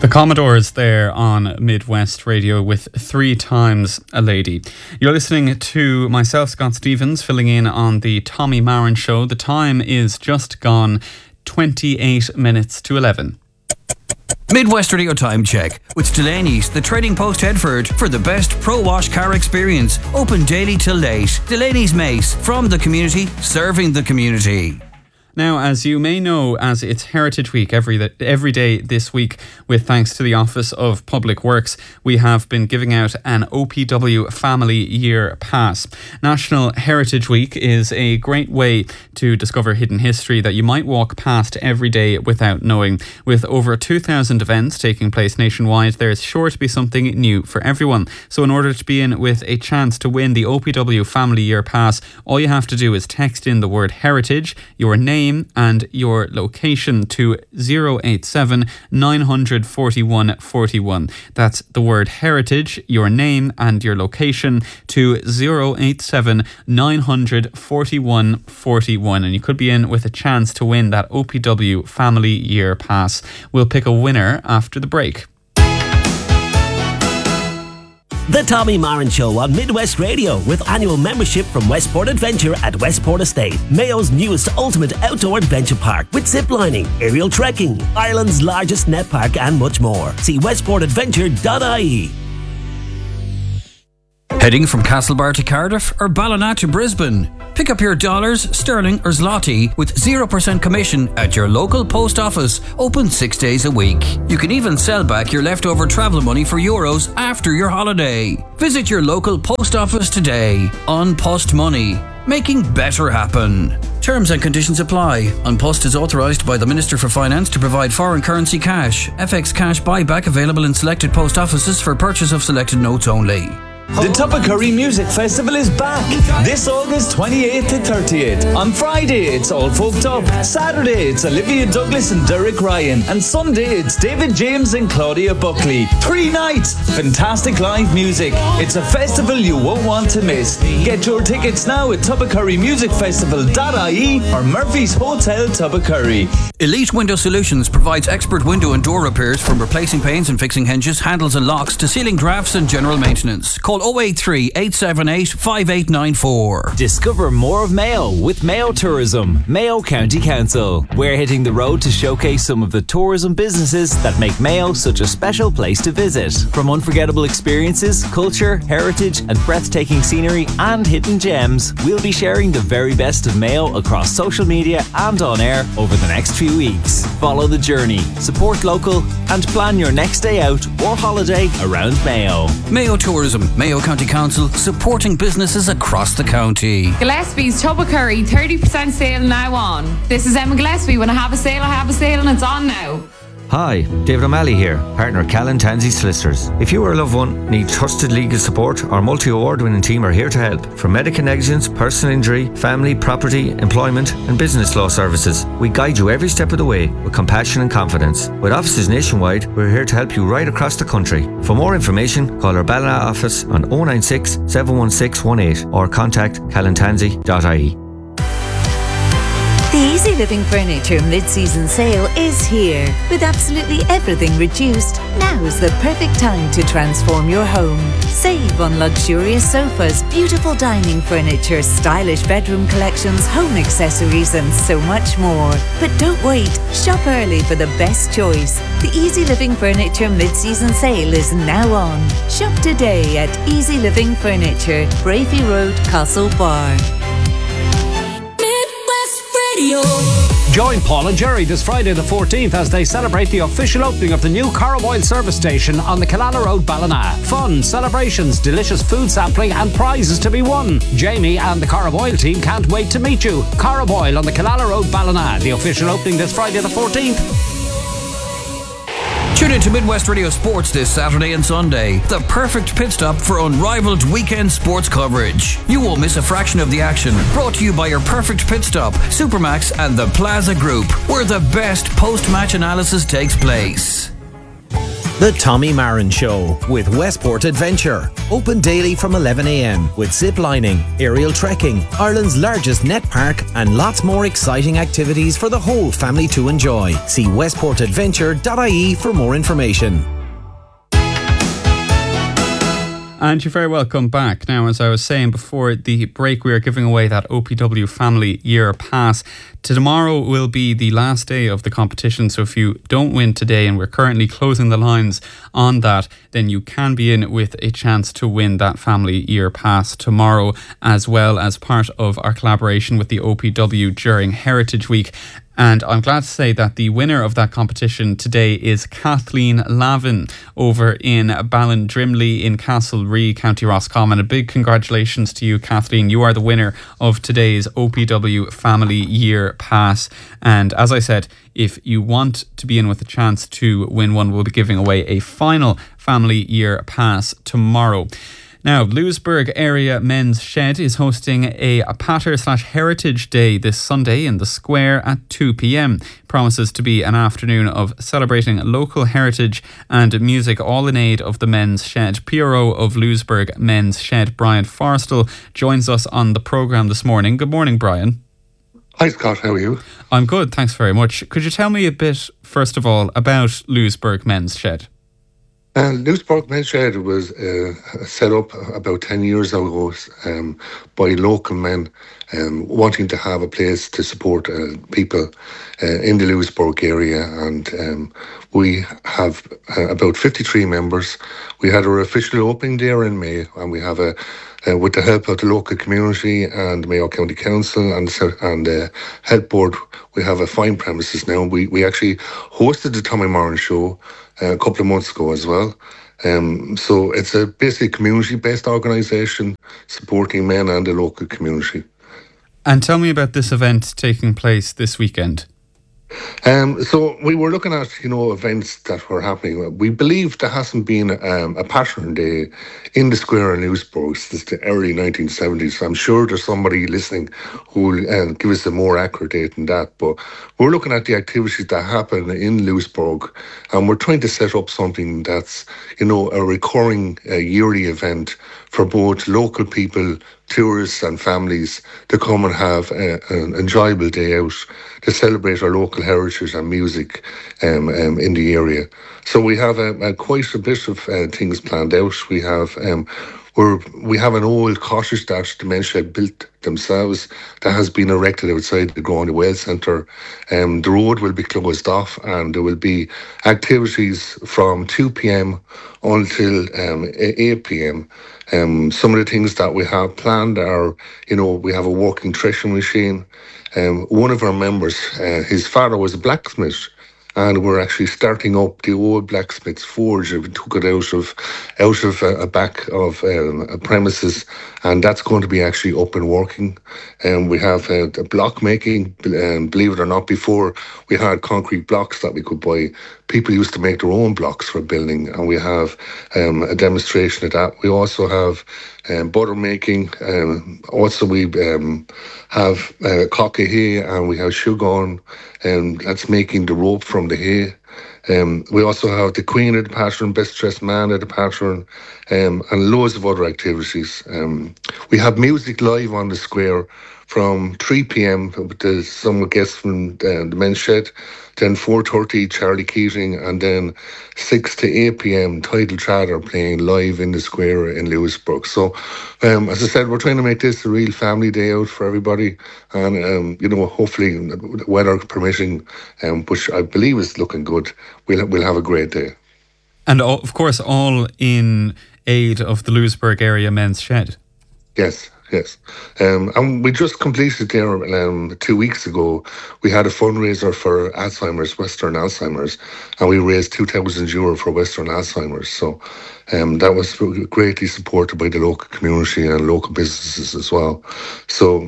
The Commodores there on Midwest Radio with 3 Times a Lady. You're listening to myself, Scott Stevens, filling in on the Tommy Marin Show. The time is just gone 28 minutes to 11. Midwest Radio Time Check with Delaney's, the Trading Post Headford, for the best pro-wash car experience. Open daily till late. Delaney's Mace, from the community, serving the community. Now, as you may know, as it's Heritage Week every day this week, with thanks to the Office of Public Works, we have been giving out an OPW Family Year Pass. National Heritage Week is a great way to discover hidden history that you might walk past every day without knowing. With over 2,000 events taking place nationwide, there's sure to be something new for everyone. So in order to be in with a chance to win the OPW Family Year Pass, all you have to do is text in the word heritage, your name and your location to 087 941 41. That's the word heritage, your name and your location to 087 941 41, and you could be in with a chance to win that OPW Family Year Pass. We'll pick a winner after the break. The Tommy Marin Show on Midwest Radio, with annual membership from Westport Adventure at Westport Estate, Mayo's newest ultimate outdoor adventure park, with ziplining, aerial trekking, Ireland's largest net park and much more. See westportadventure.ie. Heading from Castlebar to Cardiff or Ballina to Brisbane? Pick up your dollars, sterling or zloty with 0% commission at your local post office, open 6 days a week. You can even sell back your leftover travel money for euros after your holiday. Visit your local post office today. On Post Money, making better happen. Terms and conditions apply. An Post is authorised by the Minister for Finance to provide foreign currency cash. FX cash buyback available in selected post offices for purchase of selected notes only. The Tuppacurry Music Festival is back this August 28th to 30th. On Friday, it's All Folked Up. Saturday, it's Olivia Douglas and Derek Ryan. And Sunday, it's David James and Claudia Buckley. 3 nights, fantastic live music. It's a festival you won't want to miss. Get your tickets now at tuppacurrymusicfestival.ie or Murphy's Hotel Tuppacurry. Elite Window Solutions provides expert window and door repairs, from replacing panes and fixing hinges, handles and locks to sealing drafts and general maintenance. Call 083 878 5894. Discover more of Mayo with Mayo Tourism, Mayo County Council. We're hitting the road to showcase some of the tourism businesses that make Mayo such a special place to visit. From unforgettable experiences, culture, heritage and breathtaking scenery and hidden gems, we'll be sharing the very best of Mayo across social media and on air over the next few weeks. Follow the journey, support local and plan your next day out or holiday around Mayo. Mayo Tourism, Mayo County Council, supporting businesses across the county. Gillespie's Tuppacurry, 30% sale now on. This is Emma Gillespie. When I have a sale and it's on now. Hi, David O'Malley here, partner Callan Tansey Solicitors. If you or a loved one need trusted legal support, our multi-award winning team are here to help. From medical negligence, personal injury, family, property, employment and business law services, we guide you every step of the way with compassion and confidence. With offices nationwide, we're here to help you right across the country. For more information, call our Ballina office on 096 716 18 or contact callantansey.ie. The Easy Living Furniture mid-season sale is here. With absolutely everything reduced, now's the perfect time to transform your home. Save on luxurious sofas, beautiful dining furniture, stylish bedroom collections, home accessories and so much more. But don't wait, shop early for the best choice. The Easy Living Furniture mid-season sale is now on. Shop today at Easy Living Furniture, Bravey Road, Castlebar. Join Paul and Jerry this Friday the 14th as they celebrate the official opening of the new Carraboyle service station on the Killala Road, Ballina. Fun, celebrations, delicious food sampling and prizes to be won. Jamie and the Carraboyle team can't wait to meet you. Carraboyle on the Killala Road, Ballina. The official opening this Friday the 14th. Tune in to Midwest Radio Sports this Saturday and Sunday. The perfect pit stop for unrivaled weekend sports coverage. You won't miss a fraction of the action. Brought to you by your perfect pit stop, Supermax and the Plaza Group, where the best post-match analysis takes place. The Tommy Marin Show with Westport Adventure. Open daily from 11 a.m. with zip lining, aerial trekking, Ireland's largest net park, and lots more exciting activities for the whole family to enjoy. See westportadventure.ie for more information. And you're very welcome back. Now, as I was saying before the break, we are giving away that OPW Family Year Pass. Tomorrow will be the last day of the competition, so if you don't win today, and we're currently closing the lines on that, then you can be in with a chance to win that Family Year Pass tomorrow, as well as part of our collaboration with the OPW during Heritage Week. And I'm glad to say that the winner of that competition today is Kathleen Lavin over in Ballindrimley in Castlerea, County Roscommon. A big congratulations to you, Kathleen. You are the winner of today's OPW Family Year Pass. And as I said, if you want to be in with a chance to win one, we'll be giving away a final Family Year Pass tomorrow. Now, Lewisburg Area Men's Shed is hosting a Pater/Heritage Day this Sunday in the square at 2 p.m. Promises to be an afternoon of celebrating local heritage and music, all in aid of the Men's Shed. PRO of Lewisburg Men's Shed, Brian Forstall, joins us on the programme this morning. Good morning, Brian. Hi, Scott. How are you? I'm good, thanks very much. Could you tell me a bit, first of all, about Lewisburg Men's Shed? Lewisburg Men's Shed was set up about 10 years ago by local men wanting to have a place to support people in the Lewisburg area. And we have about 53 members. We had our official opening there in May, and we have with the help of the local community and Mayo County Council and the Health Board, we have a fine premises now. We actually hosted the Tommy Marin Show a couple of months ago as well. So it's a basically community-based organisation supporting men and the local community. And tell me about this event taking place this weekend. So we were looking at, events that were happening. We believe there hasn't been a pattern day in the square in Lewisburg since the early 1970s. I'm sure there's somebody listening who will give us a more accurate date than that. But we're looking at the activities that happen in Lewisburg, and we're trying to set up something that's, a recurring yearly event for both local people, tourists and families to come and have an enjoyable day out to celebrate our local heritage and music in the area. So we have quite a bit of things planned out. We have an old cottage that the Men's Shed built themselves that has been erected outside the Groiney Wales Centre. The road will be closed off, and there will be activities from 2 p.m. until 8 p.m. Some of the things that we have planned are, we have a walking threshing machine. One of our members, his father was a blacksmith, and we're actually starting up the old blacksmith's forge. We took it out of a back of a premises, and that's going to be actually up and working. And we have the block making. Believe it or not, before we had concrete blocks that we could buy. People used to make their own blocks for building, and we have a demonstration of that. We also have butter making. Also, we have cock of hay, and we have sugar, and that's making the rope from the hay. We also have the Queen of the Pattern, Best Dressed Man of the Pattern, and loads of other activities. We have music live on the square from 3 p.m. with some guests from the Men's Shed, then 4:30 Charlie Keating, and then 6 to 8 p.m. Tidal Trader playing live in the square in Lewisburg. So, as I said, we're trying to make this a real family day out for everybody, and hopefully, weather permitting, which I believe is looking good, we'll have a great day. And of course, all in aid of the Lewisburg Area Men's Shed. Yes. And we just completed there 2 weeks ago. We had a fundraiser for Alzheimer's, Western Alzheimer's, and we raised €2,000 for Western Alzheimer's. So that was greatly supported by the local community and local businesses as well. So,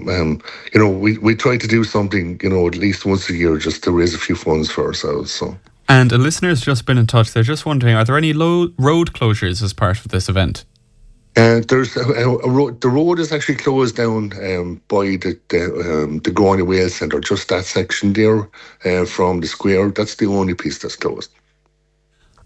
we try to do something, at least once a year just to raise a few funds for ourselves. So. And a listener's just been in touch. They're just wondering, are there any road closures as part of this event? There's a road. The road is actually closed down by the Groiney Wales Centre, just that section there from the square. That's the only piece that's closed.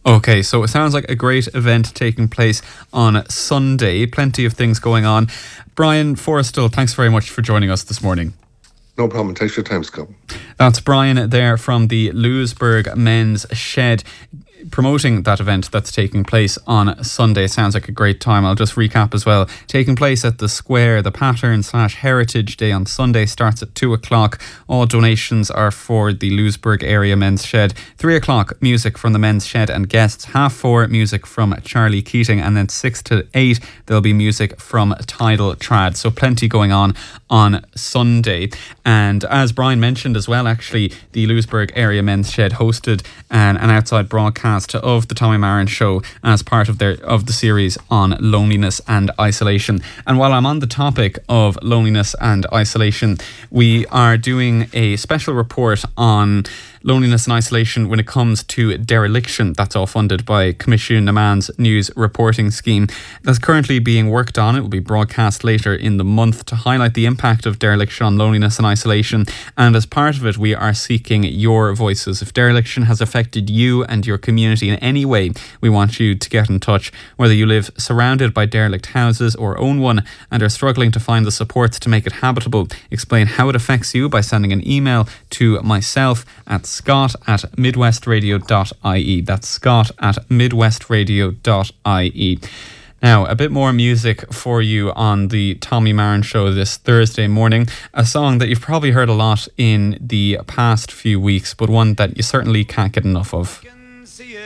Okay, so it sounds like a great event taking place on Sunday. Plenty of things going on. Brian Forrestal, thanks very much for joining us this morning. No problem. Thanks for your time, Scott. That's Brian there from the Louisburgh Men's Shed, promoting that event that's taking place on Sunday. Sounds like a great time. I'll just recap as well. Taking place at the Square, the Pattern/Heritage Day on Sunday starts at 2 o'clock. All donations are for the Louisburgh Area Men's Shed. 3 o'clock, music from the Men's Shed and guests. 4:30, music from Charlie Keating. And then 6 to 8, there'll be music from Tidal Trad. So plenty going on Sunday. And as Brian mentioned as well, actually, the Louisburgh Area Men's Shed hosted an outside broadcast of the Tommy Marin Show as part of the series on loneliness and isolation. And while I'm on the topic of loneliness and isolation, we are doing a special report on loneliness and isolation when it comes to dereliction. That's all funded by Commission na Man's news reporting scheme. That's currently being worked on. It will be broadcast later in the month to highlight the impact of dereliction on loneliness and isolation. And as part of it, we are seeking your voices. If dereliction has affected you and your community in any way, we want you to get in touch. Whether you live surrounded by derelict houses or own one and are struggling to find the supports to make it habitable, explain how it affects you by sending an email to myself at scott@midwestradio.ie. That's scott@midwestradio.ie. Now, a bit more music for you on the Tommy Marin Show this Thursday morning. A song that you've probably heard a lot in the past few weeks, but one that you certainly can't get enough of.